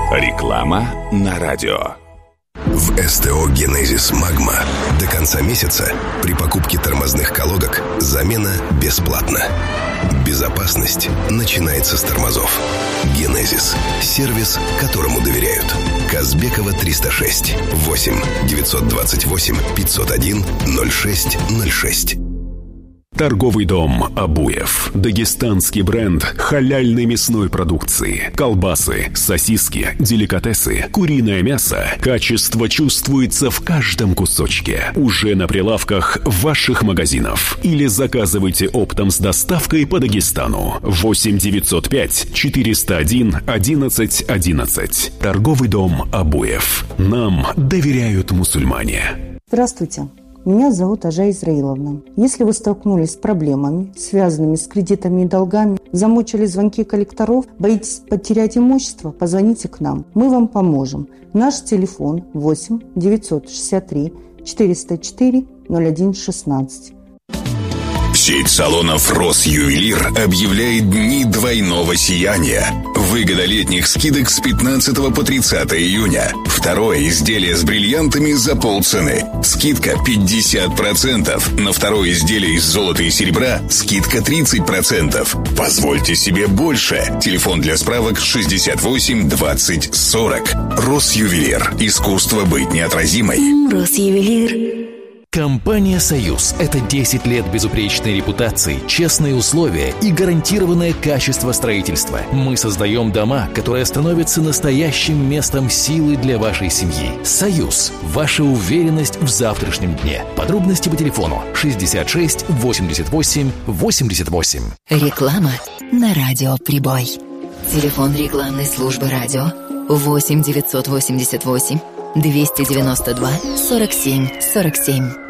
Реклама на радио. В СТО «Генезис Магма» до конца месяца при покупке тормозных колодок замена бесплатна. Безопасность начинается с тормозов. «Генезис» – сервис, которому доверяют. Казбекова, 306 8 928 501 06 06. Торговый дом «Абуев». Дагестанский бренд халяльной мясной продукции. Колбасы, сосиски, деликатесы, куриное мясо. Качество чувствуется в каждом кусочке. Уже на прилавках ваших магазинов. Или заказывайте оптом с доставкой по Дагестану. 8 905 401 11 11. Торговый дом «Абуев». Нам доверяют мусульмане. Здравствуйте. Меня зовут Ажа Израиловна. Если вы столкнулись с проблемами, связанными с кредитами и долгами, замучили звонки коллекторов, боитесь потерять имущество, позвоните к нам. Мы вам поможем. Наш телефон 8 963 404 01 16. Сеть салонов «Росювелир» объявляет дни двойного сияния. Выгода летних скидок с 15 по 30 июня. Второе изделие с бриллиантами за полцены. Скидка 50%. На второе изделие из золота и серебра скидка 30%. Позвольте себе больше. Телефон для справок 68 20 40. «Росювелир». Искусство быть неотразимой. «Росювелир». Компания «Союз» — это 10 лет безупречной репутации, честные условия и гарантированное качество строительства. Мы создаем дома, которые становятся настоящим местом силы для вашей семьи. «Союз» — ваша уверенность в завтрашнем дне. Подробности по телефону 66 88 88. Реклама на радио «Прибой». Телефон рекламной службы радио 8 988 292 47 47.